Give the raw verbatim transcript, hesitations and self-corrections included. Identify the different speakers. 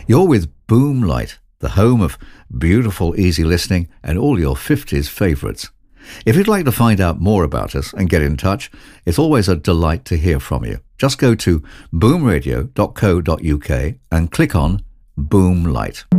Speaker 1: You're with Boomlight, the home of beautiful, easy listening and all your fifties favourites. If you'd like to find out more about us and get in touch, it's always a delight to hear from you. Just go to boom radio dot co dot uk and click on Boomlight.